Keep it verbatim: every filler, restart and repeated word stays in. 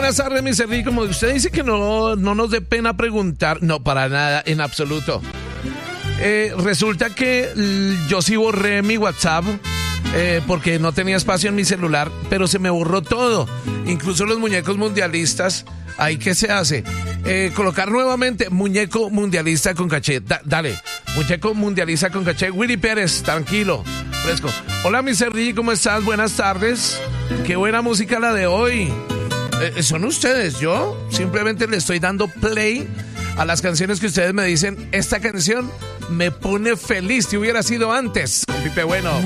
buenas tardes, mister D. Como usted dice que no, no nos dé pena preguntar. No, para nada, en absoluto. Eh, resulta que l- yo sí borré mi WhatsApp eh, porque no tenía espacio en mi celular, pero se me borró todo, incluso los muñecos mundialistas. Ahí, ¿qué se hace? Eh, colocar nuevamente muñeco mundialista con caché. Da- dale, muñeco mundialista con caché. Willy Pérez, tranquilo, fresco. Hola, mister D, ¿cómo estás? Buenas tardes. Qué buena música la de hoy. Eh, son ustedes, yo simplemente le estoy dando play a las canciones que ustedes me dicen. Esta canción me pone feliz, si hubiera sido antes, con Pipe Bueno.